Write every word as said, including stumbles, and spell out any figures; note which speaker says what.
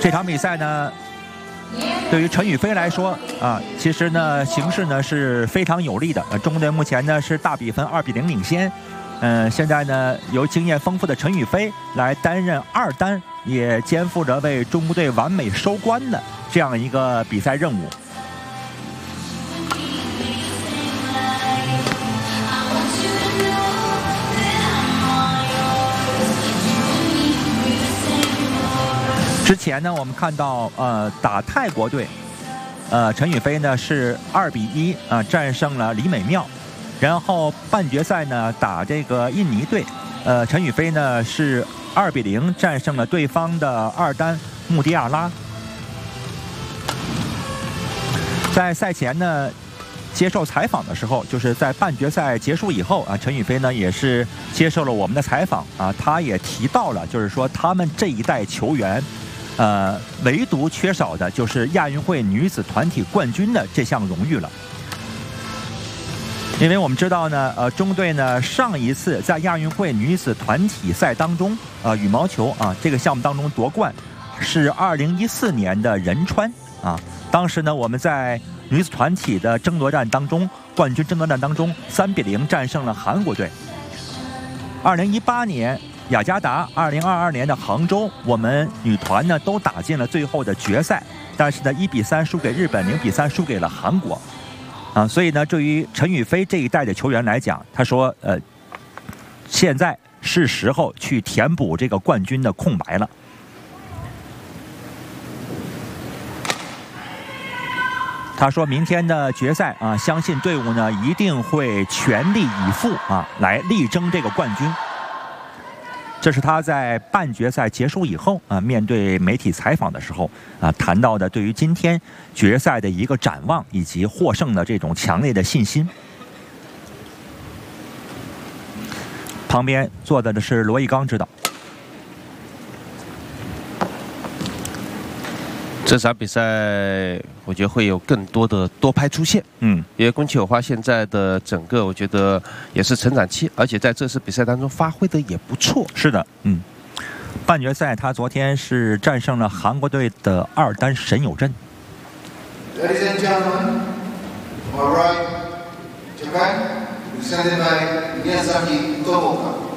Speaker 1: 这场比赛呢，对于陈雨菲来说啊，其实呢形势呢是非常有利的。呃，中国队目前呢是大比分二比零领先。嗯、呃，现在呢由经验丰富的陈雨菲来担任二单，也肩负着为中国队完美收官的这样一个比赛任务。之前呢，我们看到呃打泰国队，呃陈雨菲呢是二比一啊战胜了李美妙，然后半决赛呢打这个印尼队，呃陈雨菲呢是二比零战胜了对方的二单穆迪亚拉。在赛前呢接受采访的时候，就是在半决赛结束以后啊，陈雨菲呢也是接受了我们的采访啊，他也提到了，就是说他们这一代球员。呃，唯独缺少的就是亚运会女子团体冠军的这项荣誉了。因为我们知道呢，呃，中队呢上一次在亚运会女子团体赛当中，呃，羽毛球啊这个项目当中夺冠，是二零一四年的仁川啊。当时呢，我们在女子团体的争夺战当中，冠军争夺战当中，三比零战胜了韩国队。二零一八年。雅加达二零二二年的杭州，我们女团呢都打进了最后的决赛，但是呢一比三输给日本，零比三输给了韩国，啊，所以呢，对于陈雨菲这一代的球员来讲，他说，呃，现在是时候去填补这个冠军的空白了。他说明天的决赛啊，相信队伍呢一定会全力以赴啊，来力争这个冠军。这是他在半决赛结束以后啊，面对媒体采访的时候啊，谈到的对于今天决赛的一个展望以及获胜的这种强烈的信心。旁边坐的是罗一刚指导。
Speaker 2: 这场比赛我觉得会有更多的多拍出现，嗯，因为宫崎友花现在的整个我觉得也是成长期，而且在这次比赛当中发挥的也不错。
Speaker 1: 是的，嗯，半决赛他昨天是战胜了韩国队的二单沈友珍。
Speaker 3: Ladies and gentlemen, all right, Japan, presented by Miyazaki Tomoka.